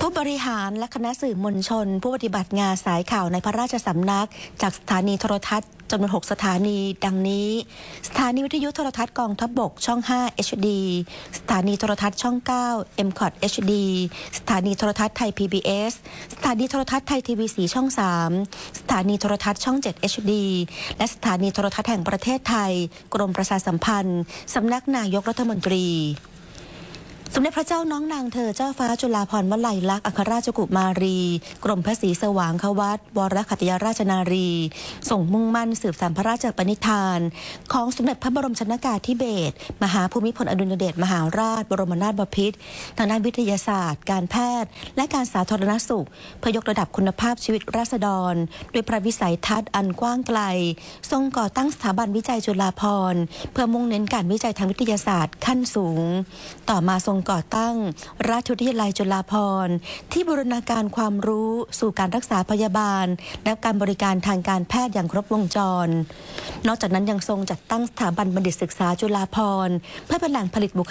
ผู้บริหารและคณะสื่อมวลชนผู้ปฏิบัติงานสายข่าวในพระราชสำนักจากสถานีโทรทัศน์จำนวน6สถานีดังนี้สถานีวิทยุโทรทัศน์กองทัพบกช่อง5 HD สถานีโทรทัศน์ช่อง9 MCOT HD สถานีโทรทัศน์ไทย PBS สถานีโทรทัศน์ไทยทีวี4ช่อง3สถานีโทรทัศน์ช่อง7 HD และสถานีโทรทัศน์แห่งประเทศไทยกรมประชาสัมพันธ์สำนักนายกรัฐมนตรีสมเด็จพระเจ้าน้องนางเธอเจ้าฟ้าจุฬาภรณ์วลัยลักษณ์อัครราชกุมารีกรมพระศรีสว่างควัตรวรขัตติยราชนารีส่งมุ่งมั่นสืบสานพระราชปณิธานของสมเด็จพระบรมชนกาธิเบศรมหาภูมิพลอดุลยเดชมหาราชบรมนาถบพิตรทางด้านวิทยาศาสตร์การแพทย์และการสาธารณสุขเพื่อยกระดับคุณภาพชีวิตราษฎรด้วยพระวิสัยทัศน์อันกว้างไกลทรงก่อตั้งสถาบันวิจัยจุฬาภรณ์เพื่อมุ่งเน้นการวิจัยทางวิทยาศาสตร์ขั้นสูงต่อมาทรงก่อตั้งราชวิทยาลัยจุฬาภรณ์ที่บูรณาการความรู้สู่การรักษาพยาบาลและการบริการทางการแพทย์อย่างครบวงจรนอกจากนั้นยังทรงจัดตั้งสถาบันบัณฑิตศึกษาจุฬาภรณ์เพื่อเป็นแหล่งผลิตบุ